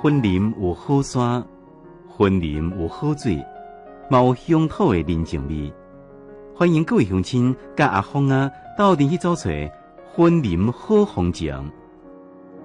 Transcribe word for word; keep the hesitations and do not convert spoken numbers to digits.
婚林有好山，婚林有好水，嘛有乡土的人情味。欢迎各位乡亲甲阿峰啊，斗阵去找找婚林好风情。